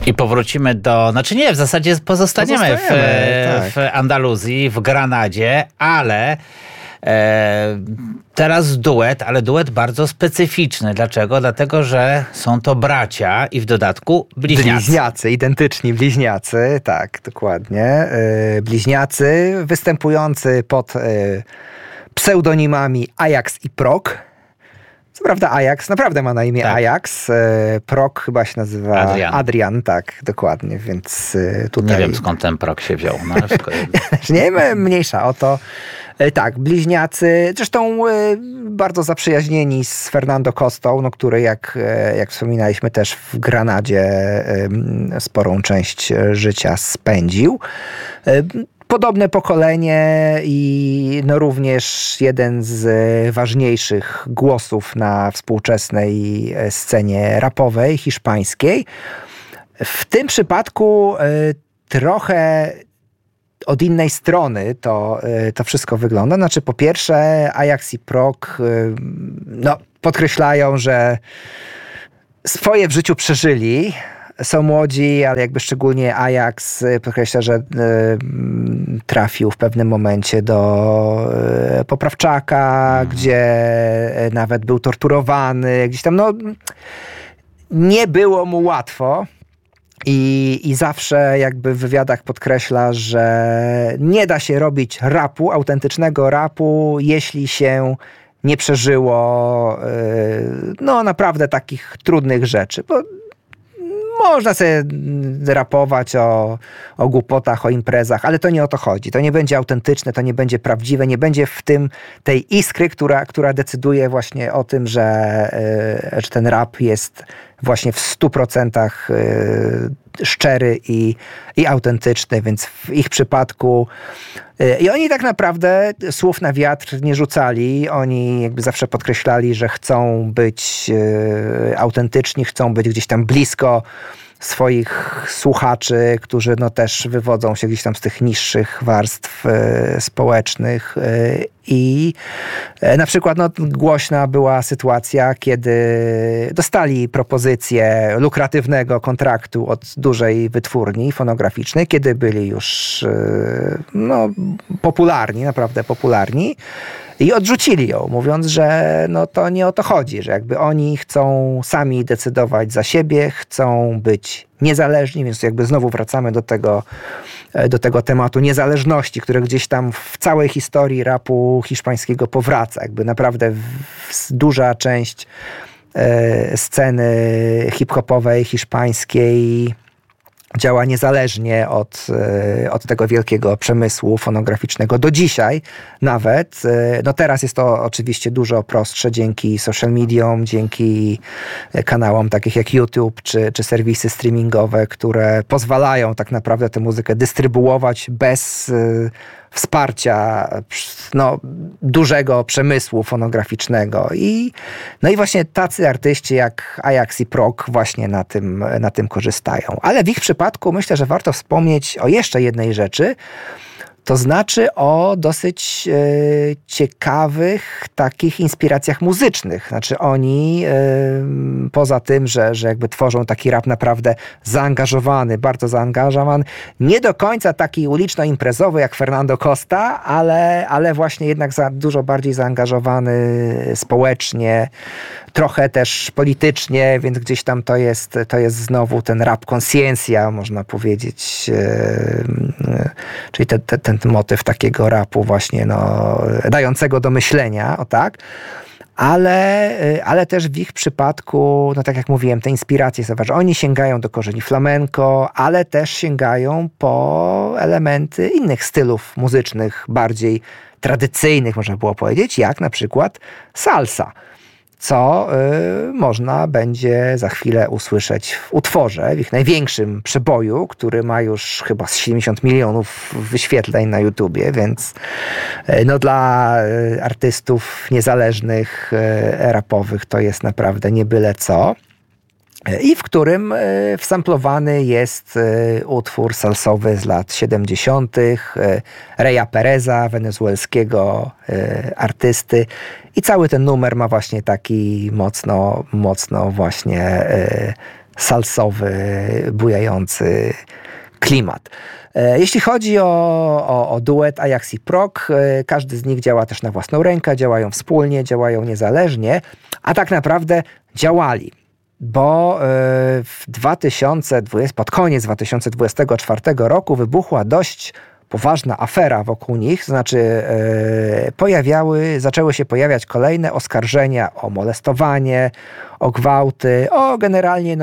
I powrócimy znaczy nie, w zasadzie pozostaniemy w Andaluzji, w Granadzie, ale teraz duet, ale duet bardzo specyficzny. Dlaczego? Dlatego, że są to bracia i w dodatku bliźniacy. Bliźniacy, identyczni bliźniacy, tak, dokładnie. Bliźniacy występujący pod pseudonimami Ajax i Prok. Co prawda Ajax naprawdę ma na imię Ajax. Prok chyba się nazywa Adrian, tak, dokładnie, więc tutaj... Nie wiem, skąd ten Prok się wziął. No, nie, mniejsza o to. Tak, bliźniacy, zresztą bardzo zaprzyjaźnieni z Fernando Costą, który jak wspominaliśmy też w Granadzie sporą część życia spędził. Podobne pokolenie i również jeden z ważniejszych głosów na współczesnej scenie rapowej, hiszpańskiej. W tym przypadku trochę od innej strony to wszystko wygląda. Znaczy, po pierwsze, Ajax i Prok podkreślają, że swoje w życiu przeżyli. Są młodzi, ale jakby szczególnie Ajax podkreśla, że trafił w pewnym momencie do poprawczaka, gdzie nawet był torturowany. Gdzieś tam, nie było mu łatwo. I zawsze jakby w wywiadach podkreśla, że nie da się robić rapu, autentycznego rapu, jeśli się nie przeżyło naprawdę takich trudnych rzeczy. Bo można sobie rapować o głupotach, o imprezach, ale to nie o to chodzi. To nie będzie autentyczne, to nie będzie prawdziwe, nie będzie w tym tej iskry, która decyduje właśnie o tym, że ten rap jest właśnie w 100% szczery i autentyczny, więc w ich przypadku i oni tak naprawdę słów na wiatr nie rzucali. Oni jakby zawsze podkreślali, że chcą być autentyczni, chcą być gdzieś tam blisko swoich słuchaczy, którzy też wywodzą się gdzieś tam z tych niższych warstw społecznych. I na przykład głośna była sytuacja, kiedy dostali propozycję lukratywnego kontraktu od dużej wytwórni fonograficznej, kiedy byli już popularni, naprawdę popularni. I odrzucili ją, mówiąc, że to nie o to chodzi, że jakby oni chcą sami decydować za siebie, chcą być niezależni, więc jakby znowu wracamy do tego tematu niezależności, który gdzieś tam w całej historii rapu hiszpańskiego powraca. Jakby naprawdę duża część sceny hip-hopowej hiszpańskiej działa niezależnie od tego wielkiego przemysłu fonograficznego do dzisiaj nawet. Teraz jest to oczywiście dużo prostsze dzięki social mediom, dzięki kanałom takich jak YouTube czy serwisy streamingowe, które pozwalają tak naprawdę tę muzykę dystrybuować bez wsparcia dużego przemysłu fonograficznego. I właśnie tacy artyści jak Ajax i Prok właśnie na tym korzystają. Ale w ich przypadku myślę, że warto wspomnieć o jeszcze jednej rzeczy, to znaczy o dosyć ciekawych takich inspiracjach muzycznych. Znaczy oni poza tym, że jakby tworzą taki rap naprawdę zaangażowany, bardzo zaangażowany, nie do końca taki uliczno-imprezowy jak Fernando Costa, ale właśnie jednak dużo bardziej zaangażowany społecznie, trochę też politycznie, więc gdzieś tam to jest znowu ten rap consciencia, można powiedzieć, czyli ten motyw takiego rapu właśnie dającego do myślenia, o tak. Ale też w ich przypadku, tak jak mówiłem, te inspiracje są ważne. Oni sięgają do korzeni flamenco, ale też sięgają po elementy innych stylów muzycznych, bardziej tradycyjnych, można było powiedzieć, jak na przykład salsa, co można będzie za chwilę usłyszeć w utworze, w ich największym przeboju, który ma już chyba 70 milionów wyświetleń na YouTubie, więc dla artystów niezależnych, rapowych to jest naprawdę nie byle co. I w którym wsamplowany jest utwór salsowy z lat 70. Reya Pereza, wenezuelskiego artysty. I cały ten numer ma właśnie taki mocno właśnie salsowy, bujający klimat. Jeśli chodzi o duet Ajax i Prok, każdy z nich działa też na własną rękę, działają wspólnie, działają niezależnie, a tak naprawdę działali. Bo pod koniec 2024 roku wybuchła dość poważna afera wokół nich, to znaczy zaczęły się pojawiać kolejne oskarżenia o molestowanie, o gwałty, o generalnie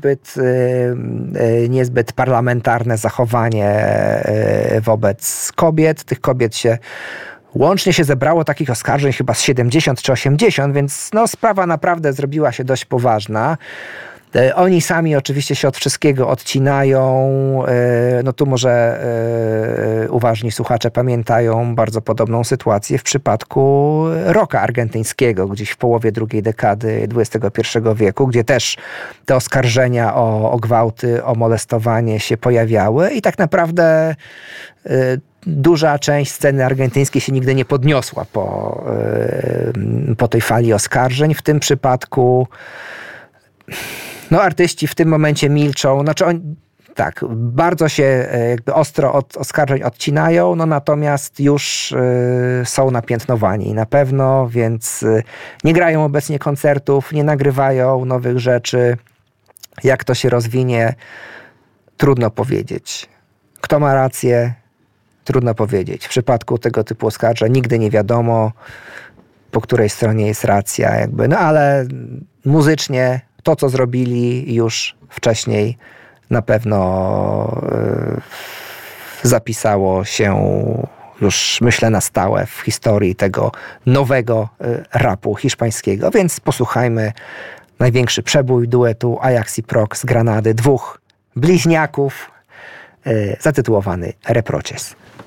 niezbyt parlamentarne zachowanie wobec kobiet. Tych kobiet łącznie się zebrało takich oskarżeń chyba z 70 czy 80, więc sprawa naprawdę zrobiła się dość poważna. Oni sami oczywiście się od wszystkiego odcinają. Tu może uważni słuchacze pamiętają bardzo podobną sytuację w przypadku rocka argentyńskiego, gdzieś w połowie drugiej dekady XXI wieku, gdzie też te oskarżenia o gwałty, o molestowanie się pojawiały i tak naprawdę duża część sceny argentyńskiej się nigdy nie podniosła po tej fali oskarżeń. W tym przypadku artyści w tym momencie milczą. Znaczy bardzo się jakby ostro od oskarżeń odcinają, natomiast już są napiętnowani na pewno, więc nie grają obecnie koncertów, nie nagrywają nowych rzeczy. Jak to się rozwinie, trudno powiedzieć. Kto ma rację? Trudno powiedzieć. W przypadku tego typu oskarżeń nigdy nie wiadomo, po której stronie jest racja, ale muzycznie to, co zrobili już wcześniej, na pewno zapisało się już, myślę, na stałe w historii tego nowego rapu hiszpańskiego. Więc posłuchajmy największy przebój duetu Ajax i Prok z Granady, dwóch bliźniaków, zatytułowany Reproches.